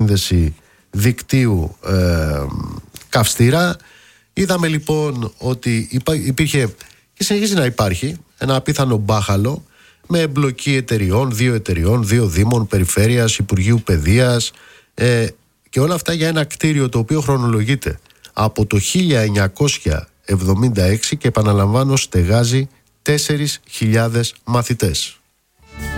σύνδεση δικτύου καυστήρα. Είδαμε λοιπόν ότι υπήρχε και συνεχίζει να υπάρχει ένα απίθανο μπάχαλο με εμπλοκή εταιριών, δύο δήμων, περιφέρειας, Υπουργείου Παιδείας, και όλα αυτά για ένα κτίριο το οποίο χρονολογείται από το 1976 και επαναλαμβάνω στεγάζει 4.000 μαθητές.